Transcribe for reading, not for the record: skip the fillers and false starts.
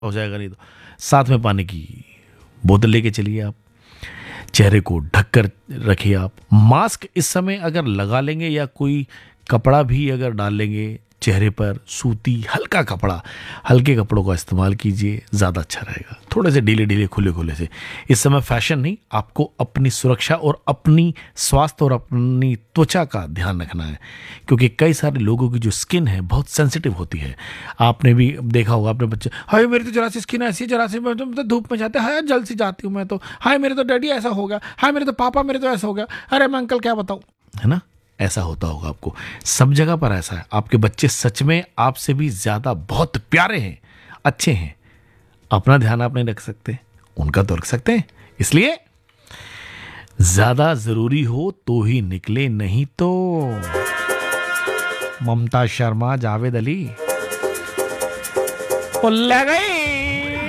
हो जाएगा नहीं तो। साथ में पानी की बोतल लेके चलिए आप। चेहरे को ढककर रखिए आप। मास्क इस समय अगर लगा लेंगे या कोई कपड़ा भी अगर डाल लेंगे चेहरे पर, सूती हल्का कपड़ा, हल्के कपड़ों का इस्तेमाल कीजिए, ज़्यादा अच्छा रहेगा। थोड़े से ढीले ढीले खुले खुले से। इस समय फैशन नहीं, आपको अपनी सुरक्षा और अपनी स्वास्थ्य और अपनी त्वचा का ध्यान रखना है, क्योंकि कई सारे लोगों की जो स्किन है बहुत सेंसिटिव होती है। आपने भी देखा होगा अपने बच्चे, हाय मेरी तो जरा सी स्किन ऐसी, जरा सी तो धूप में जाते हैं, हाय जल्द सी जाती हूँ मैं तो, हाय मेरे तो डैडी ऐसा हो गया, हाय मेरे तो पापा मेरे तो ऐसा हो गया, अरे मैं अंकल क्या बताऊँ, है ना। ऐसा होता होगा आपको, सब जगह पर ऐसा है। आपके बच्चे सच में आपसे भी ज्यादा बहुत प्यारे हैं, अच्छे हैं। अपना ध्यान आप नहीं रख सकते, उनका तो रख सकते हैं। इसलिए ज्यादा जरूरी हो तो ही निकले, नहीं तो। ममता शर्मा, जावेद अली, ले गई।